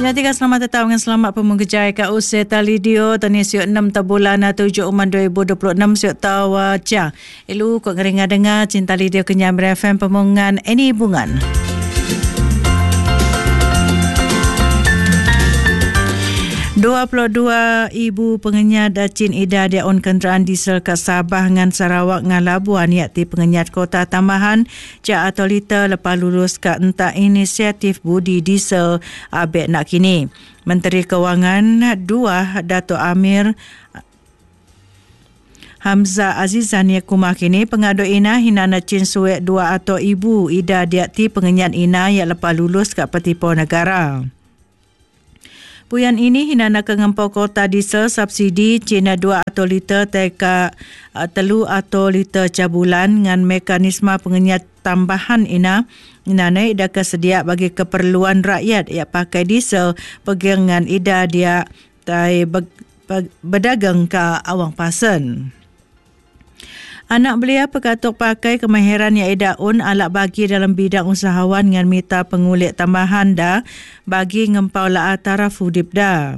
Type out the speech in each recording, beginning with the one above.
Penyantikan selamat tetap dengan selamat pemengkejai kat usia talidio tani siok 6 bulan 7 Uman 2026 siok tawaja. Elu kok ngeringa dengar cinta lidio kenyam FM pemungan Eni Bungan. Dua ibu pengenyat Cin Ida dia on kenderaan diesel kat Sabah ngan Sarawak ngan Labuan yakti pengenyat kota tambahan ja atau liter lepas lulus kat entak inisiatif budi diesel abek nak kini. Menteri Kewangan 2 Dato' Amir Hamzah Azizan Yakuma kini pengadu ina hinana Cin suek 2 atau ibu Ida diakti pengenyat ina yang lepas lulus kat Petipo Negara. Puyan ini hinana kengempau kota diesel subsidi Cina 2 atau liter teka telu atau liter cabulan dengan mekanisme pengenyat tambahan ina naik dah kesedia bagi keperluan rakyat yang pakai diesel pegangan ida dia tai berdagang ke awang pasen. Anak belia pekatuk pakai kemahiran yang idaun alat bagi dalam bidang usahawan dengan mita pengulik tambahan dah bagi ngempau la taraf hudip dah.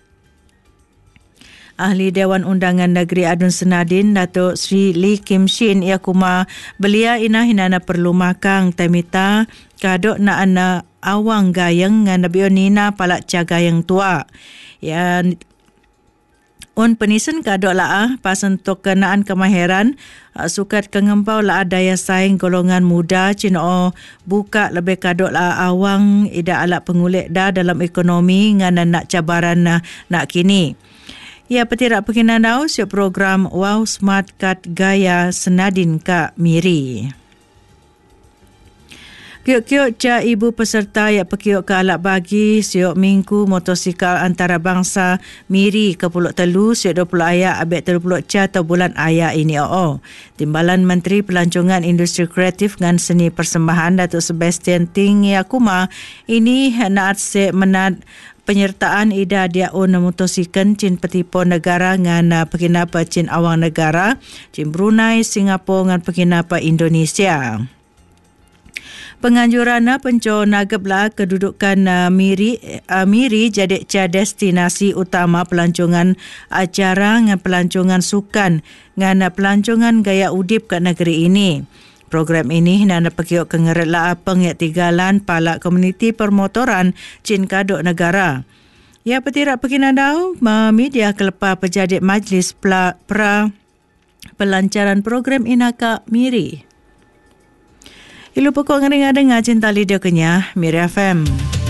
Ahli Dewan Undangan Negeri Adun Senadin Datuk Sri Lee Kim Shin Yakuma belia ina hinana perlu makang temita kadok na ana awang gayeng ngan nabion nina palak cagayeng tua. Ya un penisen kadok la pasan tok kenaan kemahiran sukat kengempau la daya saing golongan muda cino buka lebih kadok la awang ida alat pengulik dah dalam ekonomi ngan nak cabaran nak kini. Ya petirak pekinanau siap program Wow Smart Card Gaya Senadin Kak Miri. Kiok-kiok ca ibu peserta yang pekiok ke alat bagi siok minggu motosikal antarabangsa Miri ke Pulau Telu siok 20 ayat abek 30 ca atau bulan ayat ini Timbalan Menteri Pelancongan Industri Kreatif dan Seni Persembahan Datuk Sebastian Ting Yakuma ini nak menat penyertaan ida dia on motosikal Cin Petipo Negara dengan pekinapa Cin Awang Negara, Cin Brunei, Singapura dengan pekinapa Indonesia. Penganjuran penco nagabla kedudukan Miri jadi destinasi utama pelancongan acara dengan pelancongan sukan dengan pelancongan gaya udip kat negeri ini. Program ini nana pekiok kengeret la apeng yak tigalan palak komuniti permotoran Cin Kadok Negara. Ya petirak pekinadau media kelepar pejadik majlis pra pelancaran program inaka Miri. Ilu pokok ngeringa dengar cinta lidio kenya Miri FM.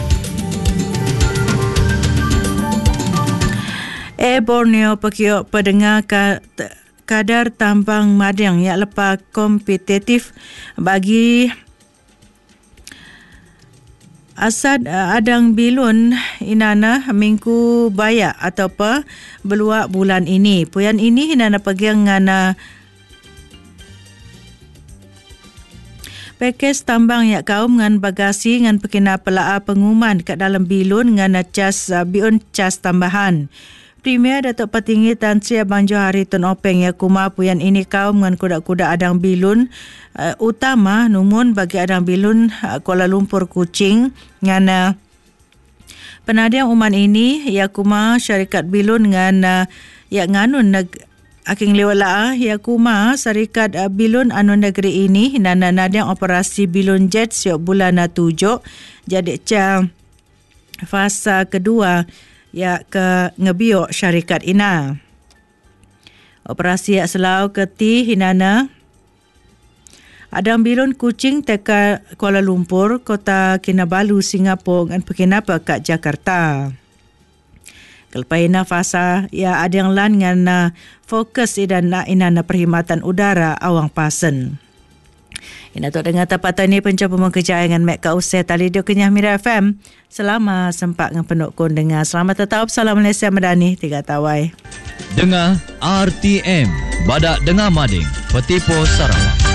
Borneo pekiok pendengar kadar tambang madang yang lepas kompetitif bagi asad adang bilun inana minggu bayak atau apa beluak bulan ini. Puyan ini inana pegang ngana pakej tambang yang kaum dengan bagasi dengan pekina pelaa pengumuman kat dalam bilun dengan cas biun cas tambahan. Premier Datuk Petinggi Tan Sri Abang Johari Tun Openg Yakuma puyan ini kaum dengan kuda-kuda adang bilun utama numun bagi adang bilun Kuala Lumpur Kuching dengan penadiang uman ini Yakuma syarikat bilun dengan yang nganun aking lewala Yakuma syarikat bilun anu negeri ini nana nadiang operasi bilun jet siok bulan 7 jadi fasa kedua ya ke ngebiok syarikat ina. Operasi yak selau keti hinana adang bilun Kuching teka Kuala Lumpur, Kota Kinabalu, Singapura dan pekinapa kat Jakarta. Kelpaina fasa ya adang lan dengan fokus idan na inana perkhidmatan udara awang pasen. Ina tu dengar tapatan ni pencoba mengkerjaan dengan Mek Kausai Talidio Kenyah Mira FM. Selama sempat dengan penukun dengar. Selamat tetap. Salam Malaysia Madani. 3 Tawai. Dengar RTM. Badak Dengar Mading. Petipo Sarawak.